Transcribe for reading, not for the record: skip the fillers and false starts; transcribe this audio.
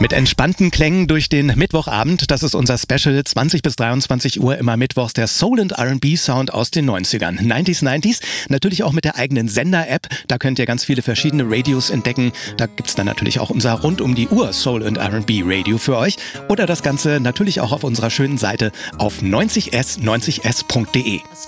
Mit entspannten Klängen durch den Mittwochabend, das ist unser Special, 20 bis 23 Uhr immer mittwochs, der Soul- und R&B-Sound aus den 90ern. 90s, natürlich auch mit der eigenen Sender-App, da könnt ihr ganz viele verschiedene Radios entdecken. Da gibt's dann natürlich auch unser rund um die Uhr Soul- und R&B-Radio für euch. Oder das Ganze natürlich auch auf unserer schönen Seite auf 90s.de.